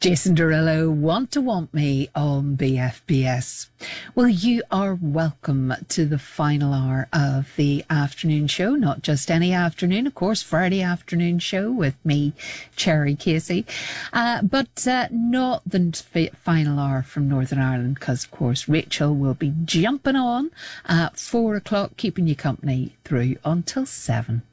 Jason Derulo, Want to Want Me on BFBS. Well, you are welcome to the final hour of the afternoon show. Not just any afternoon, of course, Friday afternoon show with me, Cherry Casey. But not the final hour from Northern Ireland, because, of course, Rachel will be jumping on at 4 o'clock, keeping you company through until 7.